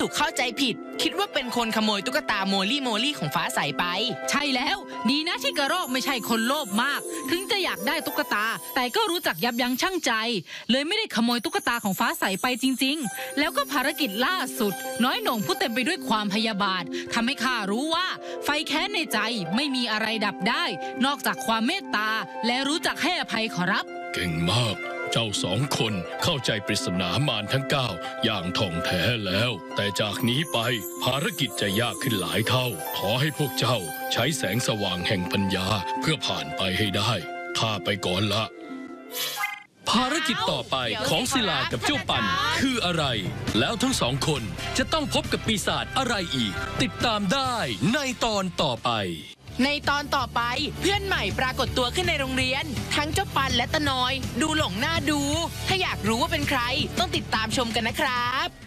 ถูกเข้าใจผิดคิดว่าเป็นคนขโมยตุ๊กตาโมลี่โมลี่ของฟ้าใสไปใช่แล้วดีนะที่กระรอกไม่ใช่คนโลภมากถึงจะอยากได้ตุ๊กตาแต่ก็รู้จักยับยั้งชั่งใจเลยไม่ได้ขโมยตุ๊กตาของฟ้าใสไปจริงๆแล้วก็ภารกิจล่าสุดน้อยโหน่งผู้เต็มไปด้วยความพยาบาททำให้ข้ารู้ว่าไฟแค้นในใจไม่มีอะไรดับได้นอกจากความเมตตาและรู้จักให้อภัยขอรับเก่งมากเจ้าสองคนเข้าใจปริศนามารทั้ง9อย่างท่องแท้แล้วแต่จากนี้ไปภารกิจจะยากขึ้นหลายเท่าขอให้พวกเจ้าใช้แสงสว่างแห่งปัญญาเพื่อผ่านไปให้ได้ข้าไปก่อนละภารกิจต่อไปของศิลากับเจ้าปันคืออะไรแล้วทั้งสองคนจะต้องพบกับปีศาจอะไรอีกติดตามได้ในตอนต่อไปในตอนต่อไปเพื่อนใหม่ปรากฏตัวขึ้นในโรงเรียนทั้งเจ้าปันและตะนอยดูหลงหน้าดูถ้าอยากรู้ว่าเป็นใครต้องติดตามชมกันนะครับ